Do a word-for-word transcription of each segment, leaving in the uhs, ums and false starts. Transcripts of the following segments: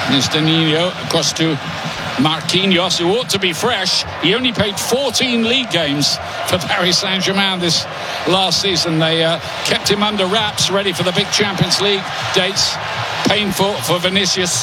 It's Danilo across to Marquinhos, who ought to be fresh. He only played fourteen league games for Paris Saint-Germain this last season. They uh, kept him under wraps, ready for the big Champions League dates. Painful for Vinicius.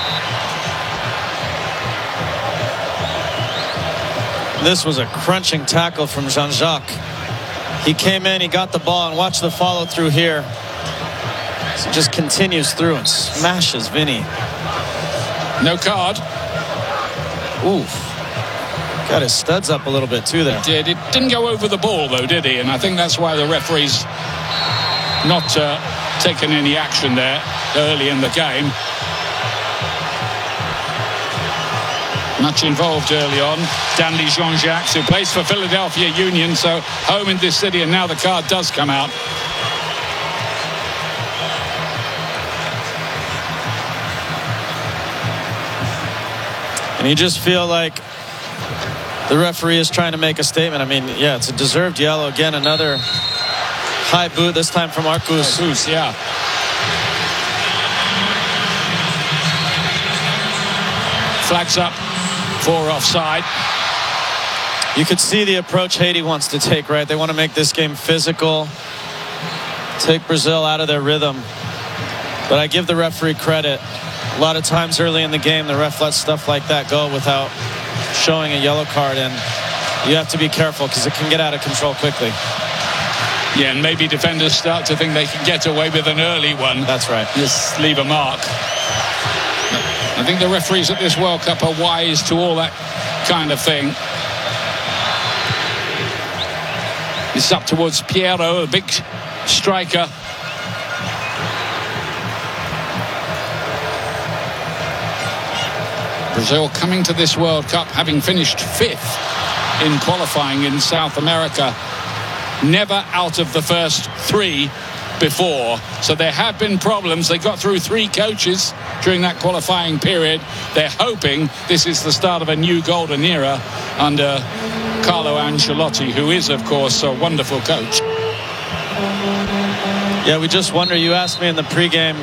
This was a crunching tackle from Jean-Jacques. He came in, he got the ball, and watch the follow through here. So just continues through and smashes Vinny. No card. Oof. Got his studs up a little bit too there. It did. It didn't go over the ball though, did he? And I think that's why the referee's not uh, taking any action there early in the game. Much involved early on. Danley Jean-Jacques, who plays for Philadelphia Union, so home in this city, and now the card does come out. And you just feel like the referee is trying to make a statement. I mean, yeah, it's a deserved yellow. Again, another high boot, this time from Arcus. Arcus, yeah. Flags up for offside. You could see the approach Haiti wants to take, right? They want to make this game physical, take Brazil out of their rhythm. But I give the referee credit. A lot of times early in the game, the ref lets stuff like that go without showing a yellow card, and you have to be careful because it can get out of control quickly. Yeah, and maybe defenders start to think they can get away with an early one. That's right. Just leave a mark. I think the referees at this World Cup are wise to all that kind of thing. It's up towards Piero, a big striker. Brazil coming to this World Cup having finished fifth in qualifying in South America. Never out of the first three before. So there have been problems. They got through three coaches during that qualifying period. They're hoping this is the start of a new golden era under Carlo Ancelotti, who is, of course, a wonderful coach. Yeah, we just wonder. You asked me in the pregame,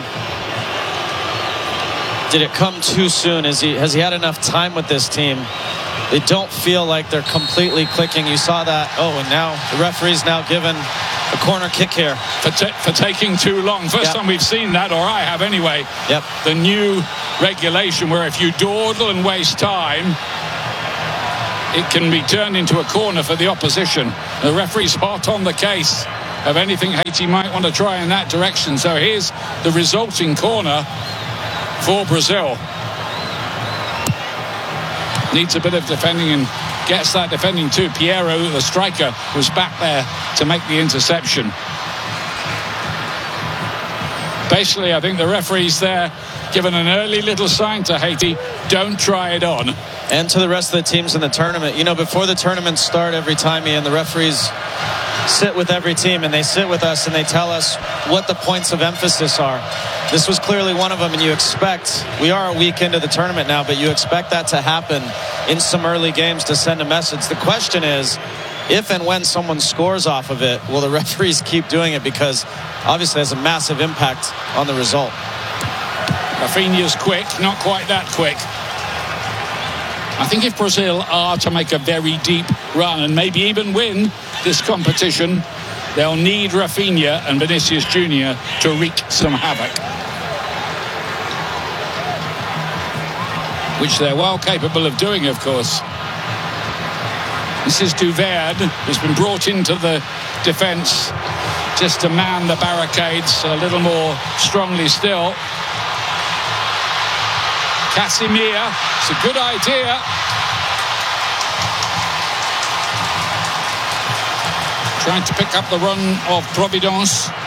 did it come too soon? Is he, has he had enough time with this team? They don't feel like they're completely clicking. You saw that. Oh, and now the referee's now given a corner kick here. For, for taking too long. First yep. time we've seen that, or I have anyway. Yep. The new regulation where if you dawdle and waste time, it can be turned into a corner for the opposition. The referee's hot on the case of anything Haiti might want to try in that direction. So here's the resulting corner for Brazil. Needs a bit of defending and gets that defending too. Piero, the striker, was back there to make the interception. Basically, I think the referee's there given an early little sign to Haiti, don't try it on. And to the rest of the teams in the tournament. You know, before the tournaments start every time, Ian, the referees sit with every team, and they sit with us and they tell us what the points of emphasis are. This was clearly one of them, and you expect, we are a week into the tournament now, but you expect that to happen in some early games to send a message. The question is, if and when someone scores off of it, will the referees keep doing it? Because obviously it has a massive impact on the result. Rafinha's quick, not quite that quick. I think if Brazil are to make a very deep run and maybe even win this competition, they'll need Rafinha and Vinicius Junior to wreak some havoc, which they're well capable of doing, of course. This is Duverne, who's been brought into the defence just to man the barricades a little more strongly still. Casemiro, it's a good idea. Trying to pick up the run of Providence.